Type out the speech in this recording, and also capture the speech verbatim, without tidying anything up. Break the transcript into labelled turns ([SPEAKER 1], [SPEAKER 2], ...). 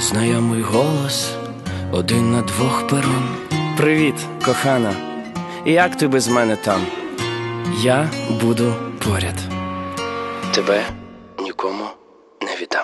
[SPEAKER 1] Знайомий голос, один на двох перон. Привіт, кохана, як ти без мене там? Я буду поряд. Тебе нікому